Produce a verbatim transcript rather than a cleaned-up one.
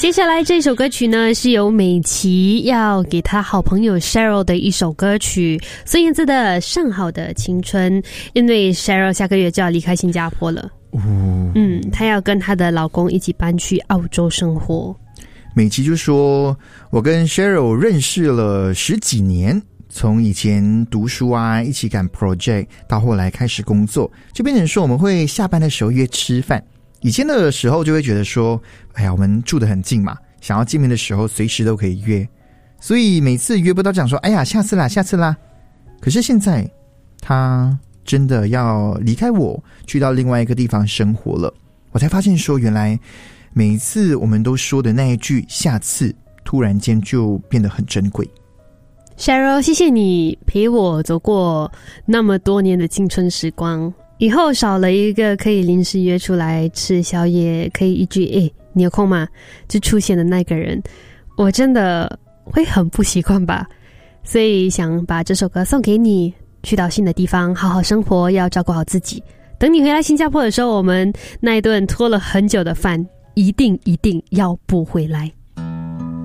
接下来这首歌曲呢，是由美琪要给她好朋友 Cheryl 的一首歌曲，孙燕姿的《上好的青春》。因为 Cheryl 下个月就要离开新加坡了，哦、嗯，她要跟她的老公一起搬去澳洲生活。 美琪就说，我跟 Cheryl 认识了十几年，从以前读书啊，一起赶 project， 到后来开始工作，就变成说我们会下班的时候约吃饭。以前的时候就会觉得说，哎呀，我们住得很近嘛，想要见面的时候随时都可以约，所以每次约不到讲说，哎呀，下次啦下次啦。可是现在他真的要离开我，去到另外一个地方生活了，我才发现说，原来每一次我们都说的那一句下次，突然间就变得很珍贵。 Cheryl， 谢谢你陪我走过那么多年的青春时光，以后少了一个可以临时约出来吃宵夜，可以一句诶你有空吗就出现的那个人，我真的会很不习惯吧。所以想把这首歌送给你，去到新的地方好好生活，要照顾好自己。等你回来新加坡的时候，我们那一顿拖了很久的饭一定一定要补回来。